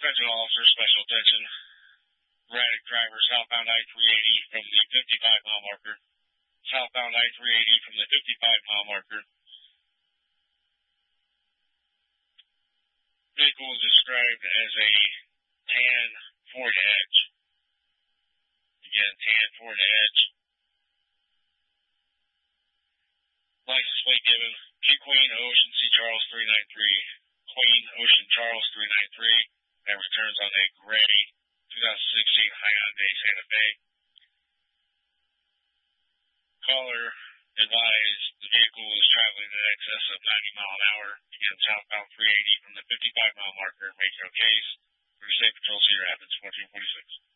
Attention all officers, special attention. Erratic driver southbound I-380 from the 55-mile marker. Southbound I-380 from the 55-mile marker. Vehicle is described as a tan Ford Edge. Again, tan Ford Edge. License plate given Q Queen Ocean C. Charles 393. Queen Ocean Charles 393. That returns on a gray 2016 Hyundai Santa Fe. Caller advised the vehicle is traveling in excess of 90 mile an hour. Again, southbound 380 from the 55-mile marker. Make no case. Free State Patrol, Cedar Rapids, 1446.